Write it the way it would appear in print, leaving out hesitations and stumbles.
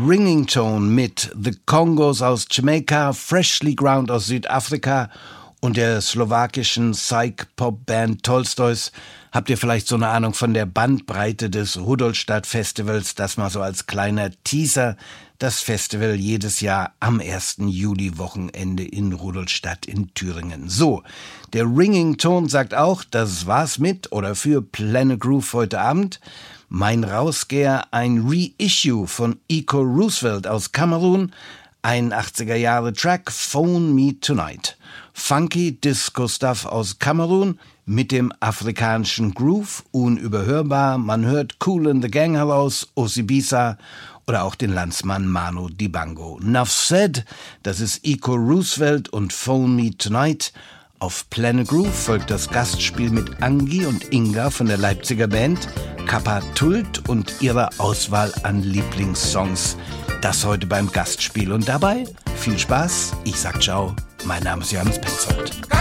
Ringing Tone mit The Congos aus Jamaika, Freshly Ground aus Südafrika und der slowakischen Psych-Pop-Band Tolstoys. Habt ihr vielleicht so eine Ahnung von der Bandbreite des Rudolstadt-Festivals? Das mal so als kleiner Teaser. Das Festival jedes Jahr am 1. Juli-Wochenende in Rudolstadt in Thüringen. So, der Ringing Tone sagt auch, das war's mit oder für Planet Groove heute Abend. Mein Rausgeher, ein Reissue von Iko Roosevelt aus Kamerun, ein 80er-Jahre-Track, Phone Me Tonight. Funky Disco-Stuff aus Kamerun mit dem afrikanischen Groove, unüberhörbar. Man hört Cool in the Gang heraus, Osibisa oder auch den Landsmann Manu Dibango. Nuff said, das ist Iko Roosevelt und Phone Me Tonight. Auf Planet Groove folgt das Gastspiel mit Angie und Inga von der Leipziger Band Kappa Tult und ihrer Auswahl an Lieblingssongs. Das heute beim Gastspiel und dabei viel Spaß. Ich sag ciao, mein Name ist Johannes Petzold.